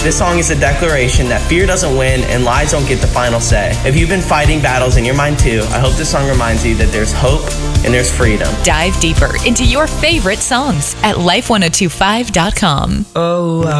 This song is a declaration that fear doesn't win and lies don't get the final say. If you've been fighting battles in your mind too, I hope this song reminds you that there's hope and there's freedom. Dive deeper into your favorite songs at life1025.com. Oh,